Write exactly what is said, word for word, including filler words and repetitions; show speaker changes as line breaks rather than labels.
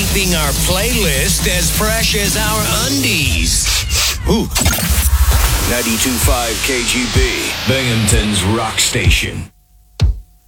keeping our playlist as fresh as our undies. Ooh. ninety-two point five K G B, Binghamton's rock station.